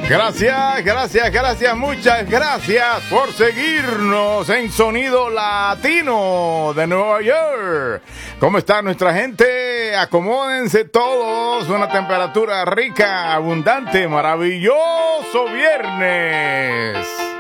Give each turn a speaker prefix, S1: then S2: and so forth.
S1: Gracias, muchas gracias por seguirnos en Sonido Latino de Nueva York. ¿Cómo está nuestra gente? Acomódense todos, una temperatura rica, abundante, maravilloso viernes.